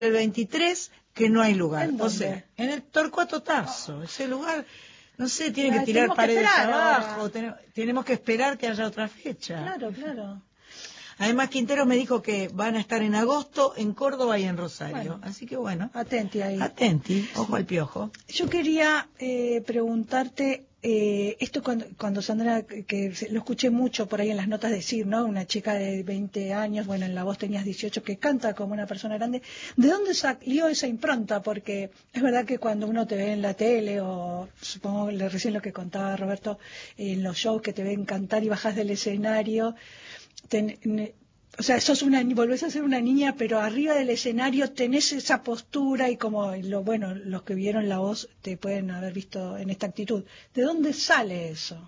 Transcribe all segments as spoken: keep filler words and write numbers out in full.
el veintitrés que no hay lugar. ¿En o dónde? sea, en el Torcuato Tazo, ese lugar, no sé, tiene Ah, que tirar tenemos que paredes esperar abajo, ahora. ten- tenemos que esperar que haya otra fecha. Claro, claro. Además, Quintero me dijo que van a estar en agosto en Córdoba y en Rosario. Bueno, Así que bueno, atenti ahí. atenti, ojo Sí. al piojo. Yo quería eh, preguntarte, eh, esto cuando, cuando Sandra, que, que se- lo escuché mucho por ahí en las notas decir, ¿no? Una chica de veinte años, bueno, en la voz tenías dieciocho, que canta como una persona grande. ¿De dónde salió esa impronta? Porque es verdad que cuando uno te ve en la tele, o supongo le- recién lo que contaba Roberto, en los shows que te ven cantar y bajas del escenario, ten- ne- o sea, sos una, volvés a ser una niña, pero arriba del escenario tenés esa postura y como, lo bueno, los que vieron la voz te pueden haber visto en esta actitud. ¿De dónde sale eso?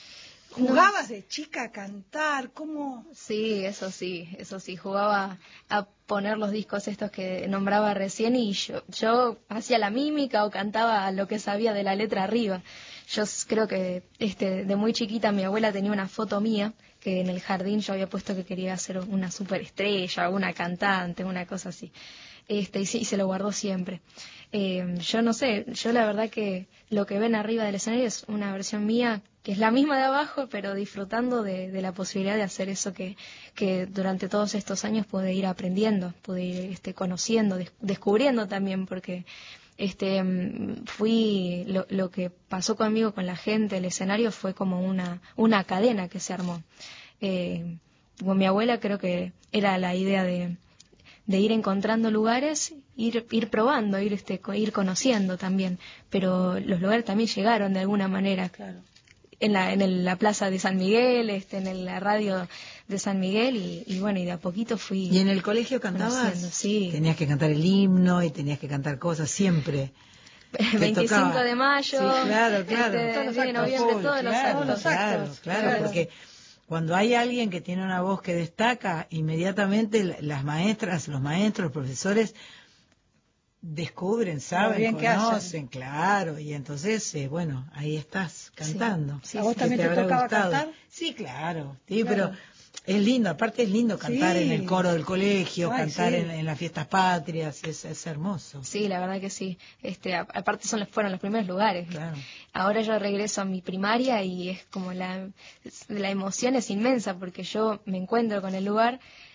¿Jugabas de chica a cantar? ¿Cómo? Sí, eso sí, eso sí, jugaba a poner los discos estos que nombraba recién y yo, yo hacía la mímica o cantaba lo que sabía de la letra arriba. Yo s- creo que este, de muy chiquita mi abuela tenía una foto mía que en el jardín yo había puesto que quería ser una superestrella, una cantante, una cosa así. Este, y, sí, y se lo guardó siempre. Eh, yo no sé, yo la verdad que lo que ven arriba del escenario es una versión mía que es la misma de abajo, pero disfrutando de, de la posibilidad de hacer eso que, que durante todos estos años pude ir aprendiendo, pude ir este, conociendo, des- descubriendo también, porque este mm, fui lo, lo que pasó conmigo con la gente, el escenario fue como una, una cadena que se armó. Eh, con mi abuela creo que era la idea de de ir encontrando lugares, ir ir probando, ir este co- ir conociendo también, pero los lugares también llegaron de alguna manera. Claro. En la en el- la plaza de San Miguel, este en el- la radio de San Miguel y, y bueno, y de a poquito fui ¿Y en el colegio cantabas? conociendo, sí. Tenías que cantar el himno y tenías que cantar cosas siempre. Te veinticinco tocaba. de mayo, Sí, claro, claro. este, Todos los diez de actos. noviembre, Full, todos los claro, actos. Claro, actos, claro, claro. porque cuando hay alguien que tiene una voz que destaca, inmediatamente la- las maestras, los maestros, los profesores descubren, saben, bien que conocen, claro, y entonces, eh, bueno, ahí estás cantando. Sí, ¿A vos sí. también Que te habrá tocaba gustado. cantar? Sí, claro, sí, Claro. pero es lindo, aparte es lindo cantar Sí. en el coro del colegio, Ay, cantar sí. en, en las fiestas patrias, es, es hermoso. Sí, la verdad que sí. Este, a- aparte son los, fueron los primeros lugares. Claro. Ahora yo regreso a mi primaria y es como la, es- la emoción es inmensa porque yo me encuentro con el lugar,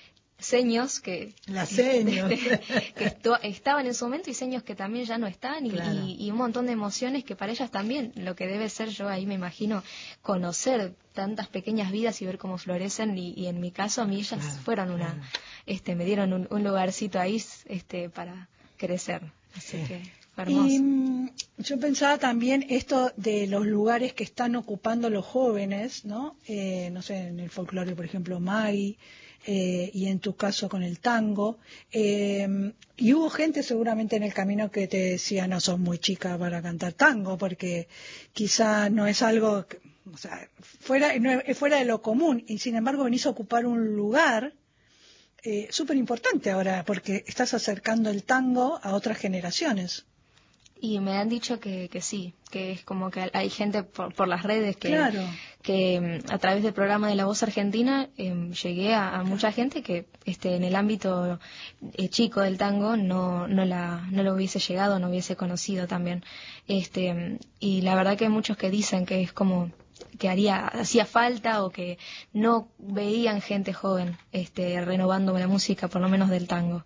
seños que, Las seños. que estu- estaban en su momento y seños que también ya no están y, Claro. y- y un montón de emociones que para ellas también lo que debe ser yo ahí me imagino conocer tantas pequeñas vidas y ver cómo florecen y, y en mi caso a mí ellas Claro, fueron una claro. este me dieron un, un lugarcito ahí este para crecer, así Sí. que fue hermoso. Y mm, yo pensaba también esto de los lugares que están ocupando los jóvenes, ¿no? Eh, no sé, en el folclore, por ejemplo, Maggie, eh, y en tu caso con el tango. Eh, y hubo gente seguramente en el camino que te decía, no, sos muy chica para cantar tango, porque quizá no es algo, que- o sea, fuera, no es- fuera de lo común, y sin embargo venís a ocupar un lugar eh, súper importante ahora, porque estás acercando el tango a otras generaciones. Y me han dicho que, que sí, que es como que hay gente por, por las redes que, Claro. que mm, a través del programa de La Voz Argentina em, llegué a, a mucha gente que este en el ámbito eh, chico del tango no no la no lo hubiese llegado, no hubiese conocido también. Este mm, y la verdad que hay muchos que dicen que es como que haría hacía falta o que no veían gente joven este renovando la música por lo menos del tango.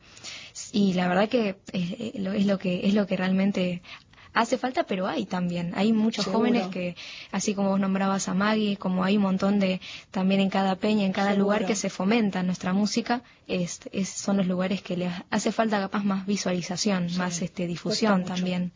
Y la verdad que eh, lo- es lo que es lo que realmente hace falta, pero hay también hay muchos Seguro. jóvenes que así como vos nombrabas a Maggie, como hay un montón de también en cada peña, en cada Seguro. lugar que se fomenta nuestra música, es, es- son los lugares que le hace falta capaz más visualización, Sí, más este cuesta difusión mucho. también.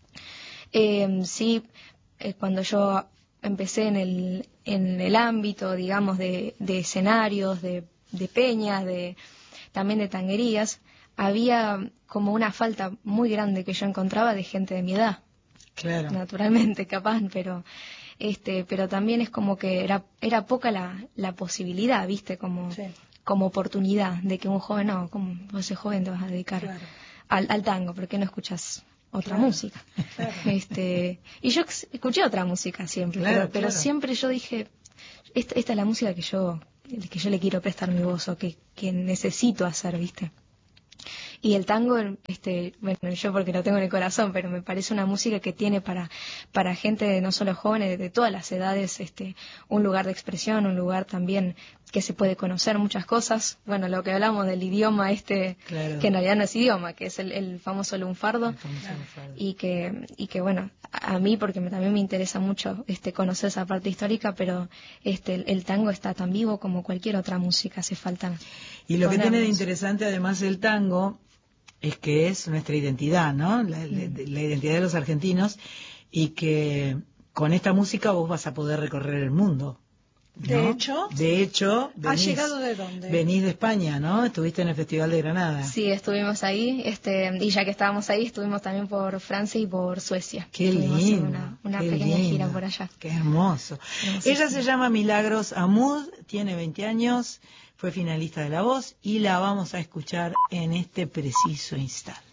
Eh, sí, eh, cuando yo empecé en el, en el ámbito, digamos, de, de escenarios, de, de peñas, de, también de tanguerías, había como una falta muy grande que yo encontraba de gente de mi edad, Claro. naturalmente, capaz, pero este, pero también es como que era, era poca la, la posibilidad, viste, como, Sí. como oportunidad de que un joven, no, como vos sos joven te vas a dedicar Claro. al, al tango, ¿por qué no escuchas otra Claro, música? claro. Este, y yo ex- escuché otra música siempre, Claro, pero, pero claro. siempre yo dije, esta, esta es la música que yo, que yo le quiero prestar mi voz o que, que necesito hacer, ¿viste? Y el tango, este, bueno, yo porque lo tengo en el corazón, pero me parece una música que tiene para, para gente, no solo jóvenes, de, de todas las edades, este, un lugar de expresión, un lugar también que se puede conocer muchas cosas. Bueno, lo que hablamos del idioma este, claro. que en realidad no es idioma, que es el, el famoso lunfardo, el famoso lunfardo. Y que, y que bueno, a mí porque me, también me interesa mucho este conocer esa parte histórica, pero este el, el tango está tan vivo como cualquier otra música, hace falta. Y lo ponernos. que tiene de interesante además el tango es que es nuestra identidad, ¿no? La, mm. la, la identidad de los argentinos, y que con esta música vos vas a poder recorrer el mundo. ¿No? De hecho, de hecho, venís, ¿has llegado de dónde? Venís de España, ¿no? Estuviste en el Festival de Granada. Sí, estuvimos ahí, este, y ya que estábamos ahí, estuvimos también por Francia y por Suecia. Qué estuvimos lindo, una, una qué pequeña lindo, gira por allá. Qué hermoso. Ella se llama Milagros Amud, tiene veinte años, fue finalista de La Voz y la vamos a escuchar en este preciso instante.